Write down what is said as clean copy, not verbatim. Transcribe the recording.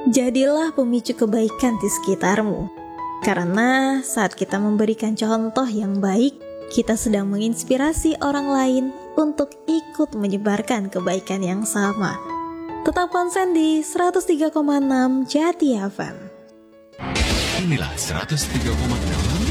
Jadilah pemicu kebaikan di sekitarmu. Karena saat kita memberikan contoh yang baik, kita sedang menginspirasi orang lain untuk ikut menyebarkan kebaikan yang sama. Tetap konsen di 103,6 Jati FM. Inilah 103,6